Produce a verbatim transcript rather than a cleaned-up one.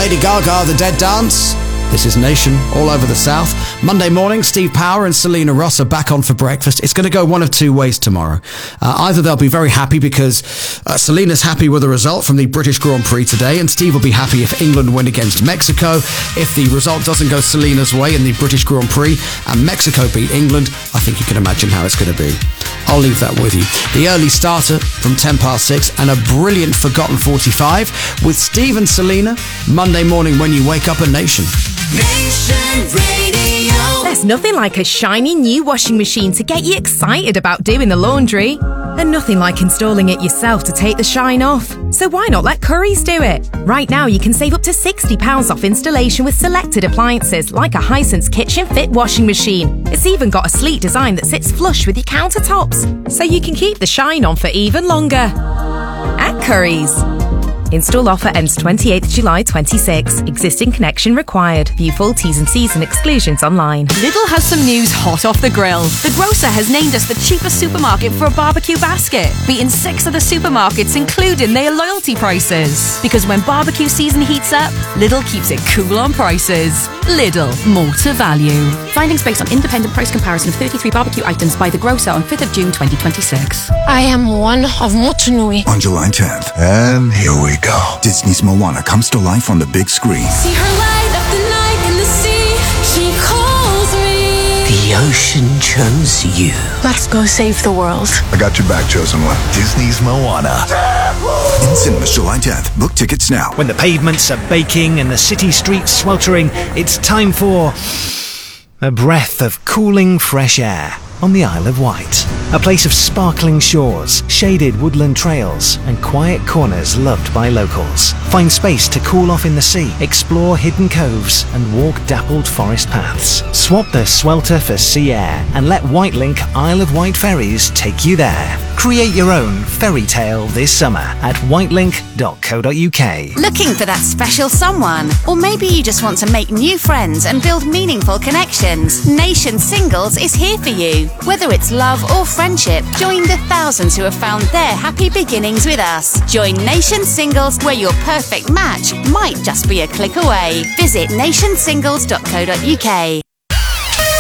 Lady Gaga, The Dead Dance. This is Nation, all over the South. Monday morning, Steve Power and Selena Ross are back on for breakfast. It's going to go one of two ways tomorrow. Uh, either they'll be very happy because uh, Selena's happy with the result from the British Grand Prix today, and Steve will be happy if England win against Mexico. If the result doesn't go Selena's way in the British Grand Prix and Mexico beat England, I think you can imagine how it's going to be. I'll leave that with you. The early starter from ten past six and a brilliant Forgotten forty-five with Steve and Selena, Monday morning when you wake up a nation. Nation Radio. There's nothing like a shiny new washing machine to get you excited about doing the laundry. And nothing like installing it yourself to take the shine off. So why not let Currys do it? Right now you can save up to sixty pounds off installation with selected appliances like a Hisense Kitchen Fit washing machine. It's even got a sleek design that sits flush with your countertops, so you can keep the shine on for even longer. At Currys. Install offer ends twenty-eighth of July twenty-six. Existing connection required. View full T's and C's and exclusions online. Lidl has some news hot off the grill. The grocer has named us the cheapest supermarket for a barbecue basket, beating six other supermarkets, including their loyalty prices. Because when barbecue season heats up, Lidl keeps it cool on prices. Lidl, more to value. Findings based on independent price comparison of thirty-three barbecue items by the grocer on fifth of June twenty twenty-six. I am one of Motunui. On July tenth. And here we go. Disney's Moana comes to life on the big screen. See her light up the night in the sea. She calls me. The ocean chose you. Let's go save the world. I got your back, chosen one. Disney's Moana. In cinemas July tenth. Book tickets now. When the pavements are baking and the city streets sweltering, it's time for a breath of cooling fresh air on the Isle of Wight. A place of sparkling shores, shaded woodland trails, and quiet corners loved by locals. Find space to cool off in the sea, explore hidden coves, and walk dappled forest paths. Swap the swelter for sea air, and let Whitelink Isle of Wight ferries take you there. Create your own fairy tale this summer at whitelink dot co dot uk. Looking for that special someone? Or maybe you just want to make new friends and build meaningful connections? Nation Singles is here for you. Whether it's love or friendship, join the thousands who have found their happy beginnings with us. Join Nation Singles, where your perfect match might just be a click away. Visit nation singles dot co dot uk.